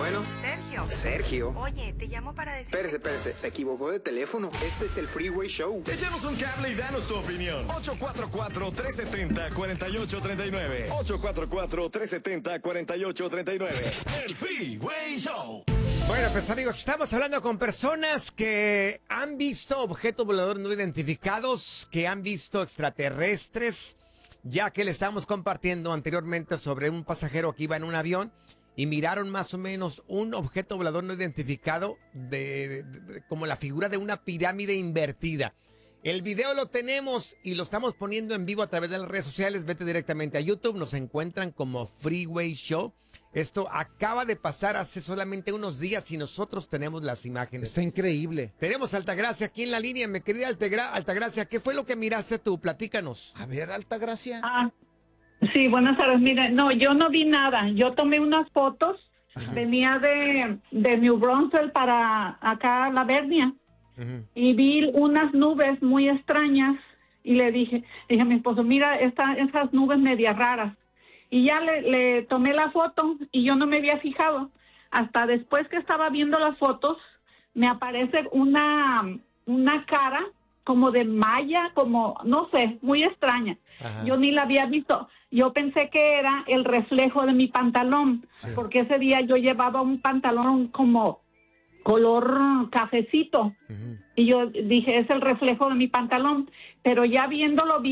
Bueno. Sergio. Sergio. Oye, te llamo para decir... Espérese. Se equivocó de teléfono. Este es el Freeway Show. Échanos un cable y danos tu opinión. 844-370-4839. 844-370-4839. El Freeway Show. Bueno, pues amigos, estamos hablando con personas que han visto objetos voladores no identificados, que han visto extraterrestres, ya que le estábamos compartiendo anteriormente sobre un pasajero que iba en un avión y miraron más o menos un objeto volador no identificado como la figura de una pirámide invertida. El video lo tenemos y lo estamos poniendo en vivo a través de las redes sociales. Vete directamente a YouTube, nos encuentran como Freeway Show. Esto acaba de pasar hace solamente unos días y nosotros tenemos las imágenes. Está increíble. Tenemos a Altagracia aquí en la línea, mi querida Altagracia. ¿Qué fue lo que miraste tú? Platícanos. A ver, Altagracia. Sí, buenas tardes. Mire, no, yo no vi nada. Yo tomé unas fotos. Ajá. Venía de New Brunswick para acá, la Bernia. Y vi unas nubes muy extrañas y le dije a mi esposo, mira esas nubes medias raras. Y ya le tomé la foto y yo no me había fijado. Hasta después que estaba viendo las fotos, me aparece una cara como de maya, como, no sé, muy extraña. Ajá. Yo ni la había visto. Yo pensé que era el reflejo de mi pantalón, sí, porque ese día yo llevaba un pantalón como color cafecito. Y yo dije, es el reflejo de mi pantalón. Pero ya viéndolo